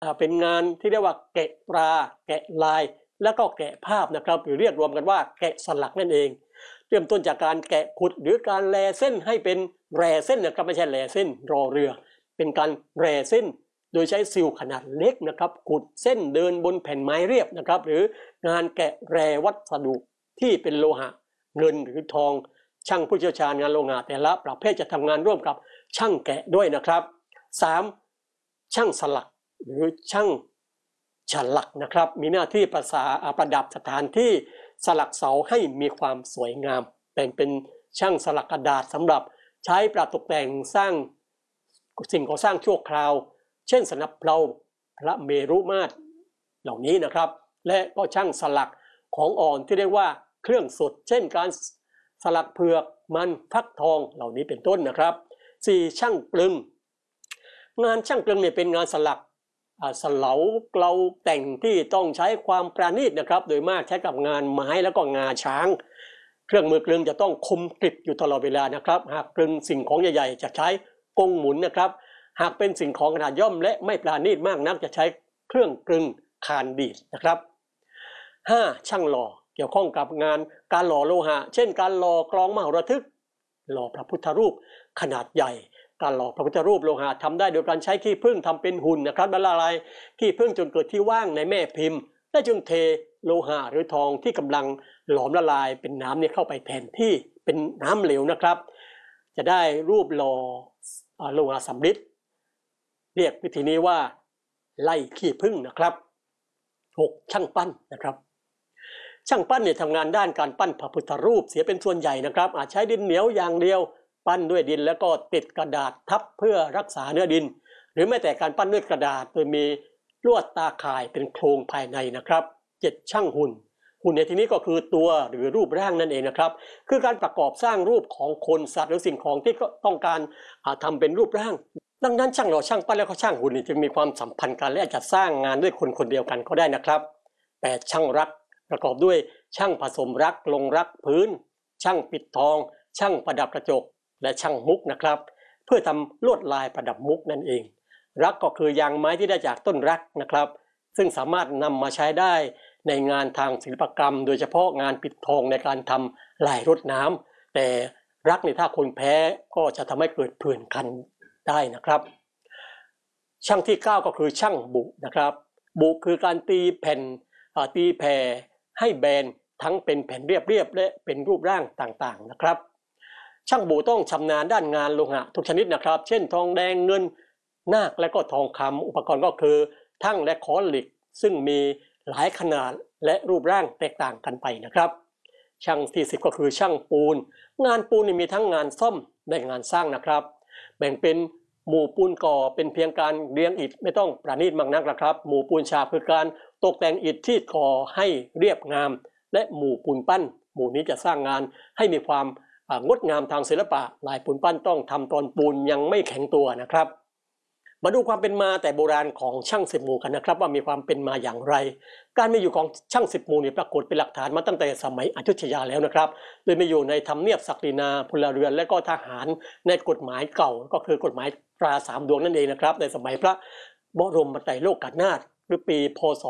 เป็นงานที่เรียกว่าแกะตราแกะลายแล้วก็แกะภาพนะครับหรือเรียกรวมกันว่าแกะสลักนั่นเองเริ่มต้นจากการแกะขุดหรือการแลเส้นให้เป็นแรเส้นนะครับไม่ใช่แลเส้นรอเรือเป็นการแรเส้นโดยใช้ซิลขนาดเล็กนะครับขุดเส้นเดินบนแผ่นไม้เรียบนะครับหรืองานแกะแรวัสดุที่เป็นโลหะเงินหรือทองช่างผู้เชี่ยวชาญงานโลหะแต่ละประเภทจะทำงานร่วมกับช่างแกะด้วยนะครับ 3. ช่างสลักหรือช่างฉลักนะครับมีหน้าที่ประดับสถานที่สลักเสาให้มีความสวยงามเป็นช่างสลักกระดาษสำหรับใช้ประดับตกแต่งสร้างสิ่งก่อสร้างชั่วคราวเช่นสนับเพลาพระเมรุมาตรเหล่านี้นะครับและก็ช่างสลักของอ่อนที่เรียกว่าเครื่องสดเช่นการสลักเผือกมันฟักทองเหล่านี้เป็นต้นนะครับ 4. ช่างกลึงงานช่างกลึงเนี่ยเป็นงานสลักสลาเกลาแต่งที่ต้องใช้ความประณีตนะครับโดยมากใช้กับงานไม้แล้วก็งาช้างเครื่องมือกลึงจะต้องคมกริบอยู่ตลอดเวลานะครับหากกลึงสิ่งของใหญ่ๆจะใช้กงหมุนนะครับหากเป็นสิ่งของขนาดย่อมและไม่ประณีตมากนักจะใช้เครื่องกลึงคานดีดนะครับ 5. ช่างหล่อเกี่ยวข้องกับงานการหล่อโลหะเช่นการหล่อกลองมหรทึกหล่อพระพุทธรูปขนาดใหญ่การหล่อพระพุทธรูปโลหะทำได้โดยการใช้ขี้ผึ้งทำเป็นหุ่นนะครับละลายขี้ผึ้งจนเกิดที่ว่างในแม่พิมพ์และจึงเทโลหะหรือทองที่กำลังหลอมละลายเป็นน้ำเนี่ยเข้าไปแทนที่เป็นน้ำเหลวนะครับจะได้รูปหล่อโลหะสำริดเรียกวิธีนี้ว่าไล่ขี้ผึ้งนะครับ 6. ช่างปั้นนะครับช่างปั้นเนี่ยทำงานด้านการปั้นพระพุทธรูปเสียเป็นส่วนใหญ่นะครับอาจใช้ดินเหนียวอย่างเดียวปั้นด้วยดินแล้วก็ติดกระดาษทับเพื่อรักษาเนื้อดินหรือแม้แต่การปั้นด้วยกระดาษโดยมีลวดตาข่ายเป็นโครงภายในนะครับ 7. ช่างหุ่นในที่นี้ก็คือตัวหรือรูปร่างนั่นเองนะครับคือการประกอบสร้างรูปของคนสัตว์หรือสิ่งของที่ต้องการทำเป็นรูปร่างดังนั้นช่างหล่อช่างปั้นและก็ช่างหุ่นจึงมีความสัมพันธ์กันและอาจจะสร้างงานด้วยคนคนเดียวกันก็ได้นะครับ 8. ช่างรักประกอบด้วยช่างผสมรักลงรักพื้นช่างปิดทองช่างประดับกระจกและช่างมุกนะครับเพื่อทำลวดลายประดับมุกนั่นเองรักก็คือยางไม้ที่ได้จากต้นรักนะครับซึ่งสามารถนำมาใช้ได้ในงานทางศิลปกรรมโดยเฉพาะงานปิดทองในการทำลายรดน้ำแต่รักในถ้าคนแพ้ก็จะทำให้เกิดผื่นคันได้นะครับช่างที่ 9ก็คือช่างบุนะครับบุคือการตีแผ่ให้แบนทั้งเป็นแผ่นเรียบและเป็นรูปร่างต่างๆนะครับช่างบุต้องชำนาญด้านงานโลหะทุกชนิดนะครับเช่นทองแดงเงินนาคและก็ทองคำอุปกรณ์ก็คือทั้งและค้อนเหล็กซึ่งมีหลายขนาดและรูปร่างแตกต่างกันไปนะครับช่างที่ 10ก็คือช่างปูนงานปูนมีทั้งงานซ่อมและงานสร้างนะครับแบ่งเป็นหมู่ปูนก่อเป็นเพียงการเรียงอิฐไม่ต้องประณีตมากนักนะครับหมู่ปูนฉาบคือการตกแต่งอิฐที่ก่อให้เรียบงามและหมู่ปูนปั้นหมู่นี้จะสร้างงานให้มีความงดงามทางศิลปะลายปูนปั้นต้องทำตอนปูนยังไม่แข็งตัวนะครับมาดูความเป็นมาแต่โบราณของช่าง10หมู่กันนะครับว่ามีความเป็นมาอย่างไรการมีอยู่ของช่าง10หมู่นี่ปรากฏเป็นหลักฐานมาตั้งแต่สมัยอยุธยาแล้วนะครับโดยมีอยู่ในทำเนียบศักดินาพลเรือนและก็ทหารในกฎหมายเก่าก็คือกฎหมายตรา3ดวงนั่นเองนะครับในสมัยพระบรมไตรโลกนาถหรือปีพ.ศ.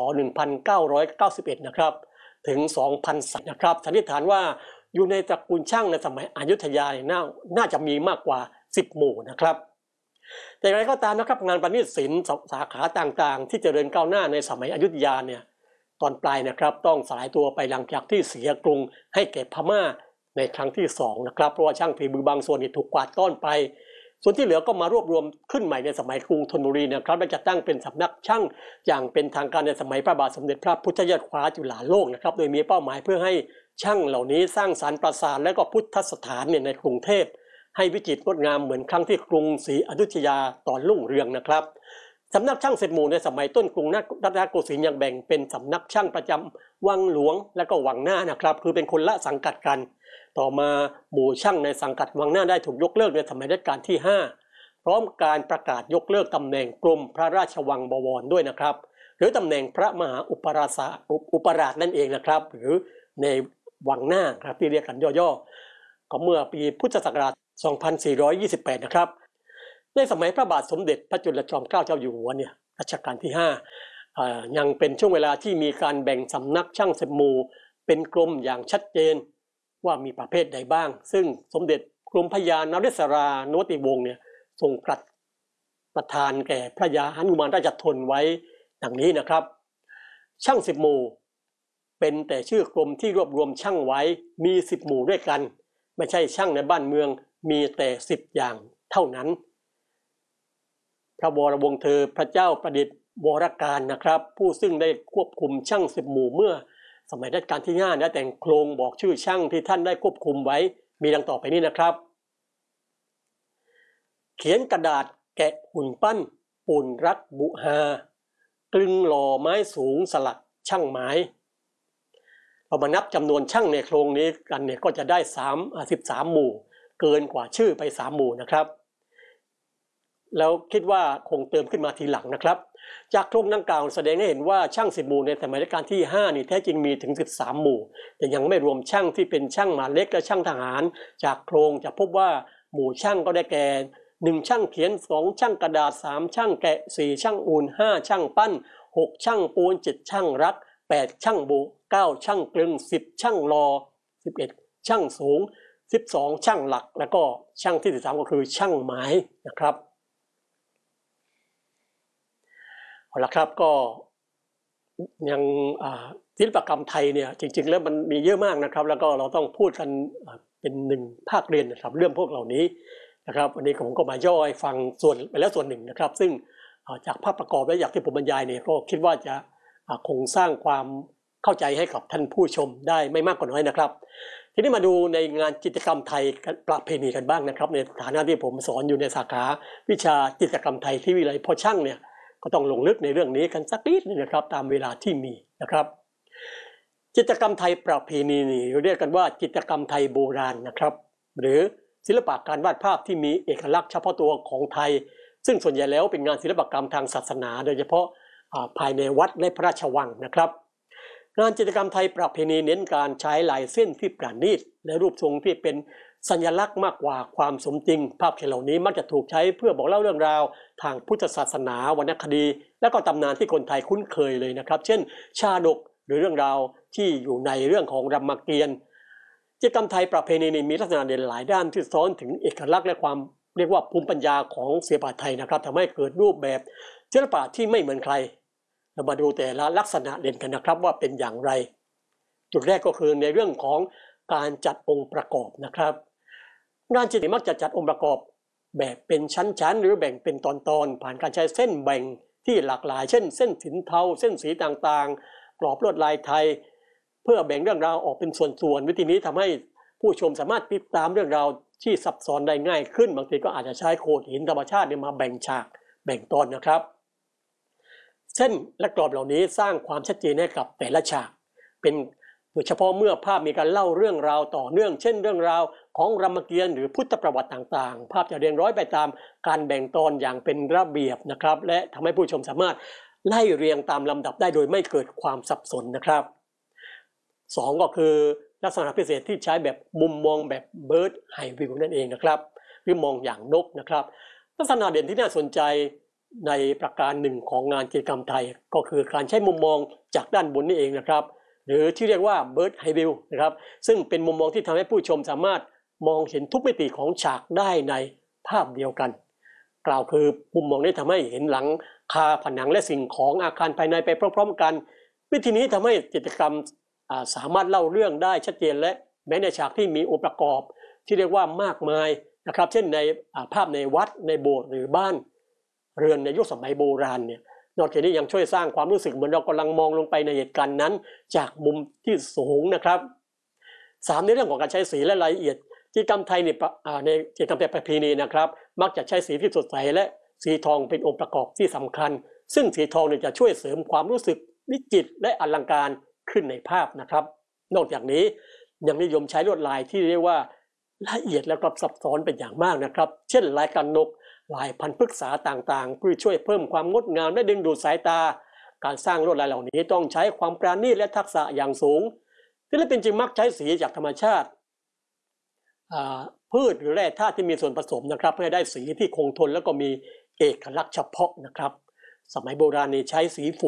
1991นะครับถึง 2003นะครับสันนิษฐานว่าอยู่ในตระกูลช่างในสมัยอยุธยาน่าจะมีมากกว่า10หมู่นะครับแต่อย่างไรก็ตามนะครับงานประณีตศิลป์สาขาต่างๆที่เจริญก้าวหน้าในสมัยอยุธยาเนี่ยตอนปลายนะครับต้องสลายตัวไปหลังจากที่เสียกรุงให้แก่พม่าในครั้งที่2นะครับเพราะว่าช่างฝีมือบางส่วนถูกกวาดต้อนไปส่วนที่เหลือก็มารวบรวมขึ้นใหม่ในสมัยกรุงธนบุรีนะครับและจัดตั้งเป็นสำนักช่างอย่างเป็นทางการในสมัยพระบาทสมเด็จพระพุทธยอดฟ้าจุฬาโลกนะครับโดยมีเป้าหมายเพื่อให้ช่างเหล่านี้สร้างสรรค์ปราสาทและก็พุทธสถานในกรุงเทพให้วิจิตรงดงามเหมือนครั้งที่กรุงศรีอยุธยาตอนรุ่งเรืองนะครับสำนักช่าง10หมู่ในสมัยต้นกรุงรัตนโกสินทร์ยังแบ่งเป็นสำนักช่างประจำวังหลวงและก็วังหน้านะครับคือเป็นคนละสังกัดกันต่อมาหมู่ช่างในสังกัดวังหน้าได้ถูกยกเลิกในสมัยรัชกาลที่5พร้อมการประกาศยกเลิกตำแหน่งกรมพระราชวังบวรด้วยนะครับหรือตำแหน่งพระมหาอุปราชนั่นเองนะครับหรือในวังหน้าครับที่เรียกกันย่อๆก็เมื่อปีพุทธศักราช2428นะครับในสมัยพระบาทสมเด็จพระจุลจอมเกล้าเจ้าอยู่หัวเนี่ยรัชกาลที่5ยังเป็นช่วงเวลาที่มีการแบ่งสำนักช่าง10หมู่เป็นกรมอย่างชัดเจนว่ามีประเภทใดบ้างซึ่งสมเด็จกรมพระยานเรศรานุติวงศ์เนี่ยทรงประทานแก่พระยาหนุมานราชธนไว้ดังนี้นะครับช่าง10หมู่เป็นแต่ชื่อกรมที่รวบรวมช่างไว้มี10หมู่ด้วยกันไม่ใช่ช่างในบ้านเมืองมีแต่10อย่างเท่านั้นพระวรวงศ์เธอพระเจ้าประดิษฐ์วรการนะครับผู้ซึ่งได้ควบคุมช่าง10หมู่เมื่อสมัยรัชกาลที่5ได้แต่งโครงบอกชื่อช่างที่ท่านได้ควบคุมไว้มีดังต่อไปนี้นะครับเขียนกระดาษแกะหุ่นปั้นปูนรักบุหากลึงหล่อไม้สูงสลักช่างไม้เรามานับจำนวนช่างในโครงนี้กันเนี่ยก็จะได้13หมู่เกินกว่าชื่อไป3หมู่นะครับแล้วคิดว่าคงเติมขึ้นมาทีหลังนะครับจากโครงดังกล่าวแสดงให้เห็นว่าช่าง10หมู่ในสมัยรัชกาลที่5นี่แท้จริงมีถึง13หมู่แต่ยังไม่รวมช่างที่เป็นช่างหมาเล็กและช่างทหารจากโครงจะพบว่าหมู่ช่างก็ได้แก่1ช่างเขียน2ช่างกระดาษ3ช่างแกะ4ช่างอูน5ช่างปั้น6ช่างปูน7ช่างรัก8ช่างบุ9ช่างกลึง10ช่างรอ11ช่างสูง12ช่างหลักแล้วก็ช่างที่13ก็คือช่างไม้นะครับเอาละครับก็ยังศิลปกรรมไทยเนี่ยจริงๆแล้วมันมีเยอะมากนะครับแล้วก็เราต้องพูดกันเป็น1ภาคเรียนนะครับเรื่องพวกเหล่านี้นะครับวันนี้ผมก็มาย่อยฟังส่วนไปแล้วส่วนหนึ่งนะครับซึ่งจากภาพประกอบและอย่างที่ผมบรรยายเนี่ยก็คิดว่าจะคงสร้างความเข้าใจให้กับท่านผู้ชมได้ไม่มากก็น้อยนะครับทีนี้มาดูในงานจิตรกรรมไทยประเพณีกันบ้างนะครับในฐานะที่ผมสอนอยู่ในสาขาวิชาจิตรกรรมไทยที่วิทยาลัยพ่อช่างเนี่ยก็ต้องลงลึกในเรื่องนี้กันสักนิดนึงนะครับตามเวลาที่มีนะครับจิตรกรรมไทยประเพณีนี่เรียกกันว่าจิตรกรรมไทยโบราณนะครับหรือศิลปะการวาดภาพที่มีเอกลักษณ์เฉพาะตัวของไทยซึ่งส่วนใหญ่แล้วเป็นงานศิลปกรรมทางศาสนาโดยเฉพาะภายในวัดและพระราชวังนะครับงานจิตรกรรมไทยประเพณีเน้นการใช้ลายเส้นที่ประณีตและรูปทรงที่เป็นสัญลักษณ์มากกว่าความสมจริงภาพเหล่านี้มักจะถูกใช้เพื่อบอกเล่าเรื่องราวทางพุทธศาสนาวรรณคดีและก็ตำนานที่คนไทยคุ้นเคยเลยนะครับเช่นชาดกหรือเรื่องราวที่อยู่ในเรื่องของรามเกียรติ์จิตรกรรมไทยประเพณีนี้มีลักษณะเด่นหลายด้านที่ซ้อนถึงเอกลักษณ์และความเรียกว่าภูมิปัญญาของศิลปะไทยนะครับทำให้เกิดรูปแบบศิลปะที่ไม่เหมือนใครเรามาดูแต่ละลักษณะเด่นกันนะครับว่าเป็นอย่างไรจุดแรกก็คือในเรื่องของการจัดองค์ประกอบนะครับงานจิตรมักจะจัดองค์ประกอบแบบเป็นชั้นๆหรือแบ่งเป็นตอนๆผ่านการใช้เส้นแบ่งที่หลากหลายเช่นเส้นสินเทาเส้นสีต่างๆกรอบลวดลายไทยเพื่อแบ่งเรื่องราวออกเป็นส่วนๆวิธีนี้ทำให้ผู้ชมสามารถติดตามเรื่องราวที่ซับซ้อนได้ง่ายขึ้นบางทีก็อาจจะใช้โขดหินธรรมชาติมาแบ่งฉากแบ่งตอนนะครับเส้นและกรอบเหล่านี้สร้างความชัดเจนให้กับแต่ละฉากเป็นโดยเฉพาะเมื่อภาพมีการเล่าเรื่องราวต่อเนื่องเช่นเรื่องราวของรามเกียรติ์หรือพุทธประวัติต่างๆภาพจะเรียงร้อยไปตามการแบ่งตอนอย่างเป็นระเบียบนะครับและทำให้ผู้ชมสามารถไล่เรียงตามลำดับได้โดยไม่เกิดความสับสนนะครับ2ก็คือลักษณะพิเศษที่ใช้แบบมุมมองแบบ Bird Eye View นั่นเองนะครับหรือมองอย่างนกนะครับลักษณะเด่นที่น่าสนใจในประการหนึ่งของงานจิตรกรรมไทยก็คือการใช้มุมมองจากด้านบนนี่เองนะครับหรือที่เรียกว่า Bird Eye View นะครับซึ่งเป็นมุมมองที่ทำให้ผู้ชมสามารถมองเห็นทุกมิติของฉากได้ในภาพเดียวกันกล่าวคือมุมมองนี้ทำให้เห็นหลังคาผนังและสิ่งของอาคารภายในไปพร้อมๆกันวิธีนี้ทำให้จิตรกรรมสามารถเล่าเรื่องได้ชัดเจนและแม้ในฉากที่มีองค์ประกอบที่เรียกว่ามากมายนะครับเช่นในภาพในวัดในโบสถ์หรือบ้านเรือนในยุคสมัยโบราณเนี่ยนอกจากนี้ยังช่วยสร้างความรู้สึกเหมือนเรากำลังมองลงไปในเหตุการณ์นั้นจากมุมที่สูงนะครับ3ในเรื่องของการใช้สีและรายละเอียดจิตรกรรมไทยในจิตรกรรมไทยประเพณีนะครับมักจะใช้สีที่สดใสและสีทองเป็นองค์ประกอบที่สำคัญซึ่งสีทองเนี่ยจะช่วยเสริมความรู้สึกวิจิตรและอลังการขึ้นในภาพนะครับนอกจากนี้ยังนิยมใช้ลวดลายที่เรียกว่าละเอียดและก็ซับซ้อนเป็นอย่างมากนะครับเช่นลายกันนกลายพันธุ์พฤกษาต่างๆเพื่อช่วยเพิ่มความงดงามและดึงดูดสายตาการสร้างลวดลายเหล่านี้ต้องใช้ความปราณีตและทักษะอย่างสูงศิลปินจึงมักใช้สีจากธรรมชาติพืชหรือแร่ธาตุที่มีส่วนผสมนะครับเพื่อให้ได้สีที่คงทนแล้วก็มีเอกลักษณ์เฉพาะนะครับสมัยโบราณนี่ใช้สีฝุ่น